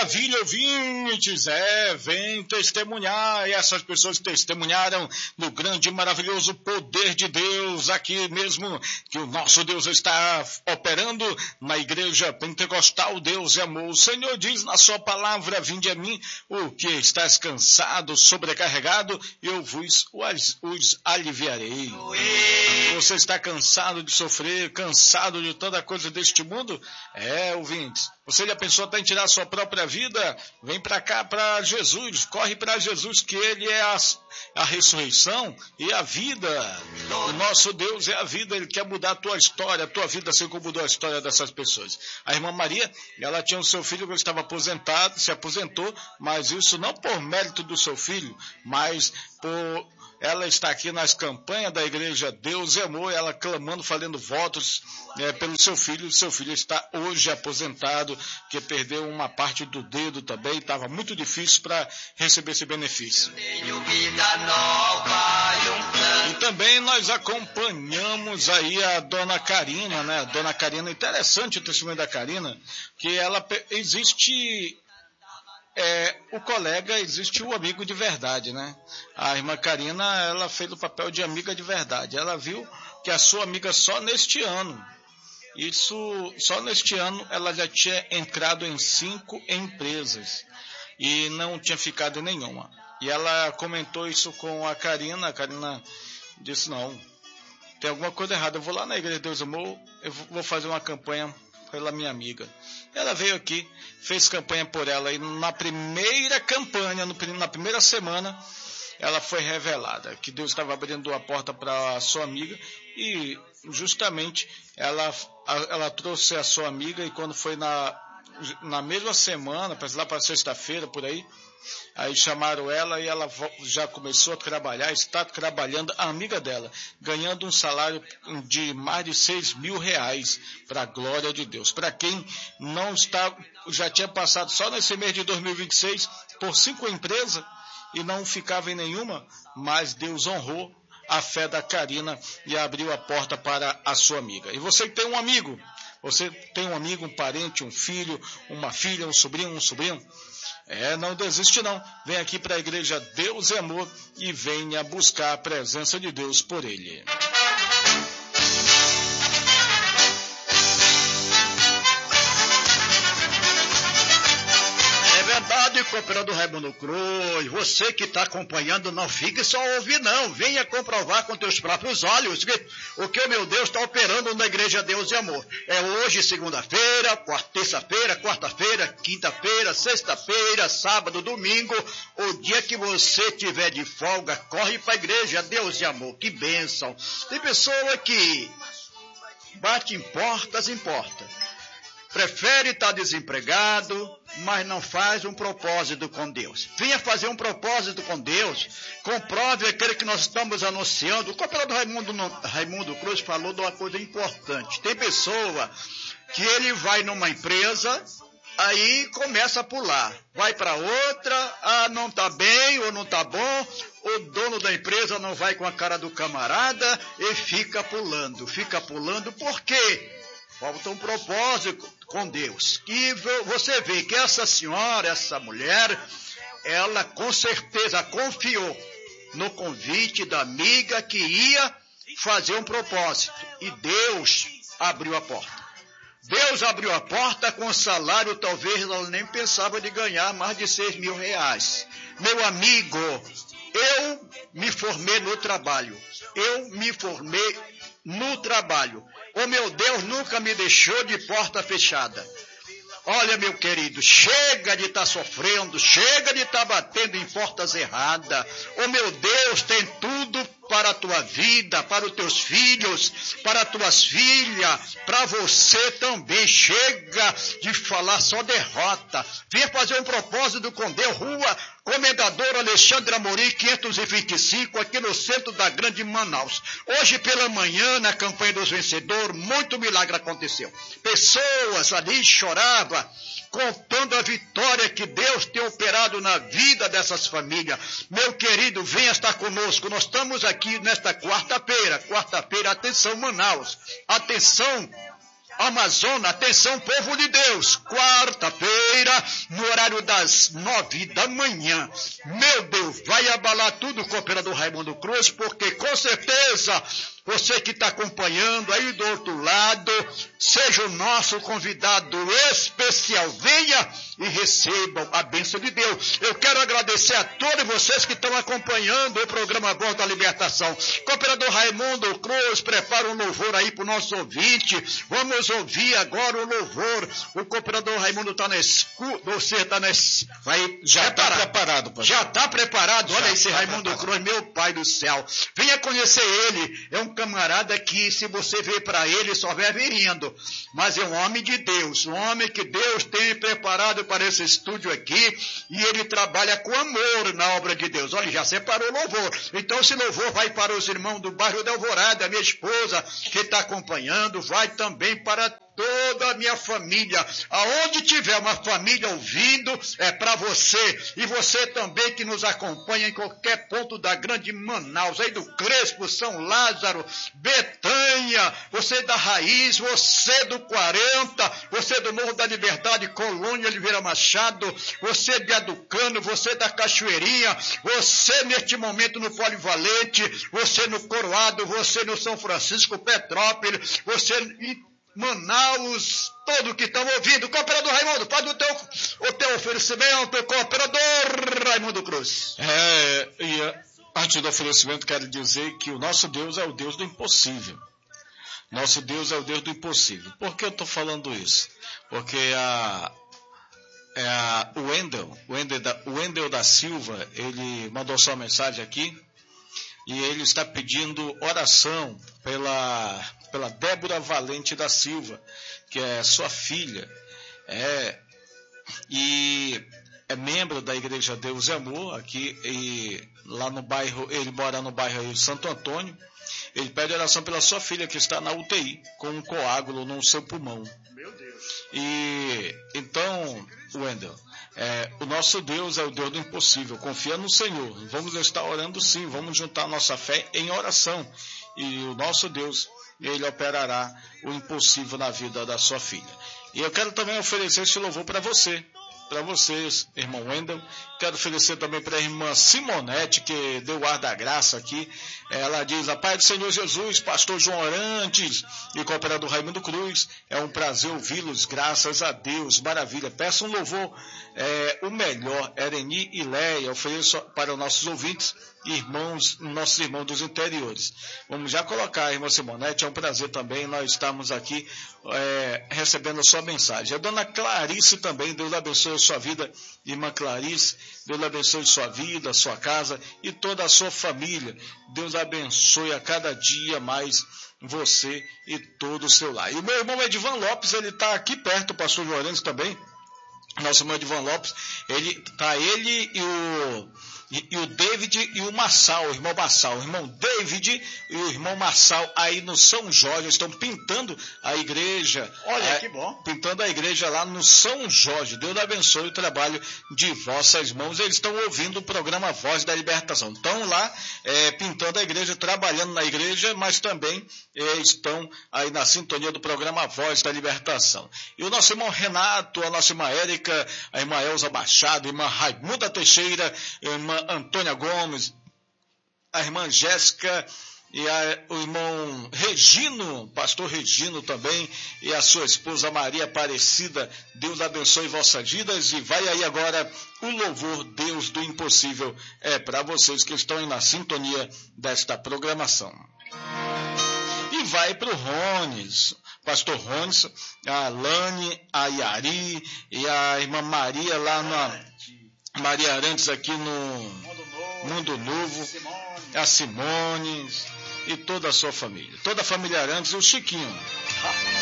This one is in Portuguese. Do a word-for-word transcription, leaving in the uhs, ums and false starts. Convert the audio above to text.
maravilha, ouvintes! É, vem testemunhar, e essas pessoas testemunharam no grande e maravilhoso poder de Deus, aqui mesmo, que o nosso Deus está operando na igreja pentecostal. Deus é amor. O Senhor diz na sua palavra: vinde a mim, o que estás cansado, sobrecarregado, eu vos os, os aliviarei. Você está cansado de sofrer, cansado de toda coisa deste mundo? É, ouvintes, você já pensou até em tirar a sua própria vida? Vem para cá, para Jesus, corre para Jesus, que Ele é a, a ressurreição e a vida. O nosso Deus é a vida, Ele quer mudar a tua história, a tua vida, assim como mudou a história dessas pessoas. A irmã Maria, ela tinha o seu filho que estava aposentado, se aposentou, mas isso não por mérito do seu filho, mas por... ela está aqui nas campanhas da igreja Deus e Amor, ela clamando, fazendo votos é, pelo seu filho. O seu filho está hoje aposentado, que perdeu uma parte do dedo também, estava muito difícil para receber esse benefício. E também nós acompanhamos aí a dona Karina, né? A dona Karina, interessante o testemunho da Karina, que ela existe... É, o colega, existe o amigo de verdade, né? A irmã Karina, ela fez o papel de amiga de verdade. Ela viu que a sua amiga só neste ano, isso, só neste ano ela já tinha entrado em cinco empresas e não tinha ficado em nenhuma. E ela comentou isso com a Karina. A Karina disse: não, tem alguma coisa errada, eu vou lá na igreja Deus Amor, eu vou fazer uma campanha pela minha amiga. Ela veio aqui, fez campanha por ela, e na primeira campanha, no, na primeira semana, ela foi revelada, que Deus estava abrindo a porta para a sua amiga, e justamente ela, ela trouxe a sua amiga, e quando foi na, na mesma semana, lá para sexta-feira, por aí, aí chamaram ela e ela já começou a trabalhar, está trabalhando, a amiga dela, ganhando um salário de mais de seis mil reais, para a glória de Deus. Para quem não está, já tinha passado só nesse mês de dois mil e vinte e seis por cinco empresas e não ficava em nenhuma, mas Deus honrou a fé da Karina e abriu a porta para a sua amiga. E você que tem um amigo, você tem um amigo, um parente, um filho, uma filha, um sobrinho, um sobrinho, é, não desiste não, vem aqui para a igreja Deus é Amor e venha buscar a presença de Deus por ele. Cooperador Raimundo Cruz, você que está acompanhando, não fique só ouvir não, venha comprovar com teus próprios olhos que, o que o meu Deus está operando na igreja Deus e Amor. É hoje segunda-feira, terça-feira, quarta-feira, quinta-feira, sexta-feira, sábado, domingo, o dia que você tiver de folga, corre para a igreja Deus e Amor, que bênção. Tem pessoa que bate em portas em portas, prefere estar desempregado, mas não faz um propósito com Deus. Venha fazer um propósito com Deus, comprove aquele que nós estamos anunciando. O cooperador Raimundo, Raimundo Cruz falou de uma coisa importante. Tem pessoa que ele vai numa empresa, aí começa a pular. Vai para outra, ah, não está bem ou não está bom, o dono da empresa não vai com a cara do camarada e fica pulando. Fica pulando por quê? Falta um propósito com Deus. E você vê que essa senhora, essa mulher, ela com certeza confiou no convite da amiga que ia fazer um propósito. E Deus abriu a porta. Deus abriu a porta com salário, talvez ela nem pensava de ganhar mais de seis mil reais. Meu amigo, eu me formei no trabalho. Eu me formei no trabalho. O meu Deus nunca me deixou de porta fechada. Olha, meu querido, chega de estar tá sofrendo, chega de estar tá batendo em portas erradas. O meu Deus tem tudo para a tua vida, para os teus filhos, para as tuas filhas, para você também. Chega de falar só derrota. Venha fazer um propósito com Deus. Rua Comendador Alexandre Amorim, quinhentos e vinte e cinco, aqui no centro da Grande Manaus. Hoje pela manhã, na campanha dos vencedores, muito milagre aconteceu. Pessoas ali choravam, contando a vitória que Deus tem operado na vida dessas famílias. Meu querido, venha estar conosco. Nós estamos aqui nesta quarta-feira. Quarta-feira, atenção Manaus, atenção Amazonas, atenção povo de Deus. Quarta-feira, quarta-feira, no horário das nove da manhã. Meu Deus, vai abalar tudo, cooperador Raimundo Cruz, porque com certeza você que está acompanhando aí do outro lado, seja o nosso convidado especial. Venha e recebam a bênção de Deus. Eu quero agradecer a todos vocês que estão acompanhando o programa Voz da Libertação. Cooperador Raimundo Cruz, prepara um louvor aí para o nosso ouvinte. Vamos ouvir agora o louvor. O cooperador Raimundo está na escuta. Você está na vai Já está preparado, pastor. Já está preparado. Já Olha esse tá Raimundo preparado. Cruz, meu pai do céu. Venha conhecer ele. É um camarada que, se você ver para ele, só vai vir rindo. Mas é um homem de Deus. Um homem que Deus tem preparado para esse estúdio aqui. E ele trabalha com amor na obra de Deus. Olha, já separou o louvor. Então esse louvor vai para os irmãos do bairro da Alvorada, minha esposa que está acompanhando, vai também para toda a minha família. Aonde tiver uma família ouvindo, é para você. E você também que nos acompanha em qualquer ponto da grande Manaus, aí do Crespo, São Lázaro, Betânia, você da Raiz, você do quarenta, você do Morro da Liberdade, Colônia Oliveira Machado, você de Aducano, você da Cachoeirinha, você neste momento no Polivalente, você no Coroado, você no São Francisco, Petrópolis, você em Manaus, todo que estão ouvindo. Cooperador Raimundo, faz o teu, o teu oferecimento, cooperador Raimundo Cruz. É, e antes do oferecimento, quero dizer que o nosso Deus é o Deus do impossível. Nosso Deus é o Deus do impossível. Por que eu estou falando isso? Porque a, é a, o Wendel, o Wendel da, o Wendel da Silva, ele mandou sua mensagem aqui e ele está pedindo oração pela, pela Débora Valente da Silva, que é sua filha, é, e é membro da Igreja Deus e Amor, aqui, e lá no bairro, ele mora no bairro aí de Santo Antônio. Ele pede oração pela sua filha que está na U T I, com um coágulo no seu pulmão. Meu Deus. E então, Wendel, é, o nosso Deus é o Deus do impossível. Confia no Senhor. Vamos estar orando sim, vamos juntar nossa fé em oração. E o nosso Deus, ele operará o impossível na vida da sua filha. E eu quero também oferecer esse louvor para você. Para vocês, irmão Wendel. Quero oferecer também para a irmã Simonete, que deu o ar da graça aqui. Ela diz: a paz do Senhor Jesus, pastor João Orantes e cooperador Raimundo Cruz, é um prazer ouvi-los, graças a Deus, maravilha. Peço um louvor, é, o melhor, Ereni e Leia, ofereço para os nossos ouvintes, irmãos, nossos irmãos dos interiores. Vamos já colocar, irmã Simonete, é um prazer também nós estamos aqui é, recebendo a sua mensagem. A dona Clarice também, Deus abençoe a sua vida, irmã Clarice, Deus abençoe sua vida, sua casa e toda a sua família. Deus abençoe a cada dia mais você e todo o seu lar. E o meu irmão Edivan Lopes, ele está aqui perto, o pastor Lourenço também, nosso irmão Edivan Lopes, ele tá ele e o E, e o David e o Massal, o irmão Massal, o irmão David e o irmão Massal aí no São Jorge, estão pintando a igreja. Olha, é, que bom. Pintando a igreja lá no São Jorge. Deus abençoe o trabalho de vossas mãos. Eles estão ouvindo o programa Voz da Libertação. Estão lá é, pintando a igreja, trabalhando na igreja, mas também é, estão aí na sintonia do programa Voz da Libertação. E o nosso irmão Renato, a nossa irmã Érica, a irmã Elza Machado, a irmã Raimunda Teixeira, a irmã Antônia Gomes, a irmã Jéssica e a, o irmão Regino, pastor Regino também, e a sua esposa Maria Aparecida. Deus abençoe vossas vidas. E vai aí agora o louvor Deus do Impossível, é para vocês que estão aí na sintonia desta programação. E vai para o Rones, pastor Rones, a Lani, a Yari e a irmã Maria lá na Maria Arantes aqui no Mundo Novo, Mundo Novo Simone. A Simone e toda a sua família. Toda a família Arantes e o Chiquinho.